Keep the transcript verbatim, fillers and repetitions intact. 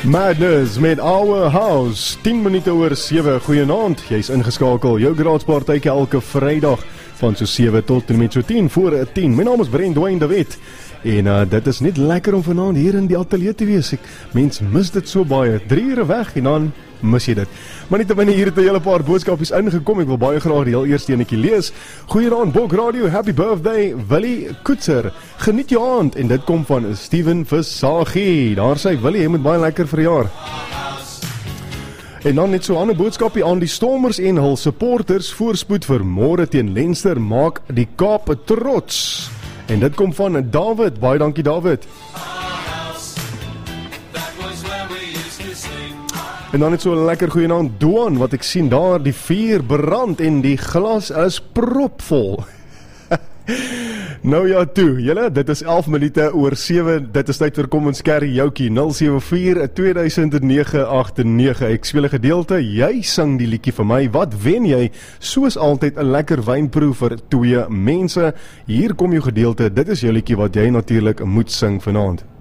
Madness met Our House, tien minute oor sewe, goeienaand, jy is ingeskakel, jou graadspartytjie elke vrydag, van so sewe tot en met so tien voor tien, my naam is Brent Dwayne de Wet, en uh, dit is net lekker om vanaand hier in die atelier te wees, ek, mens mis dit so baie, drie ure weg en dan mis jy dit. Maar net te binne hier het 'n hele paar boodskapies ingekom, ek wil baie graag die heel eerste enetjie lees. Goeienaand Bok Radio, happy birthday Willie Koetser, geniet jou aand, en dit kom van Steven Versaghi, daar sê Willie, jy moet baie lekker verjaar. En dan net so 'n ander boodskapie aan die Stormers en hul supporters, voorspoed vir môre teen Leinster, maak die Kaap trots. En dit kom van David, baie dankie David. En dan net so 'n lekker goeienaand Doan, wat ek sien daar, die vuur brand en die glas is propvol. Nou ja toe, julle, dit is elf minute oor sewe, dit is tyd vir kom ons kerry joukie, nul sewe vier twee duisend nege agt nege, ek speel 'n gedeelte, jy sing die liedjie vir my, wat wen jy? Soos altyd 'n lekker wynproe vir twee mense, hier kom jou gedeelte, dit is jou liedjie wat jy natuurlik moet sing vanaand.